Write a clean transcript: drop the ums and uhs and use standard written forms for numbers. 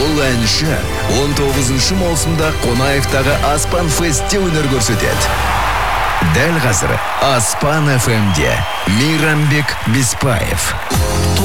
Бұл әнші 19 маусымда Қонаевтағы Аспан Фестте өнер көрсетеді. Дәл қазір Аспан FM-де Мейрамбек Беспаев.